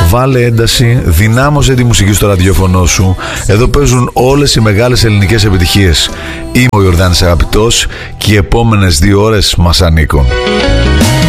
Βάλε ένταση, δυνάμωσε τη μουσική στο ραδιόφωνο σου. Εδώ παίζουν όλες οι μεγάλες ελληνικές επιτυχίες. Είμαι ο Ιορδάνης Αγαπητός και οι επόμενες 2 ώρες μας ανήκουν.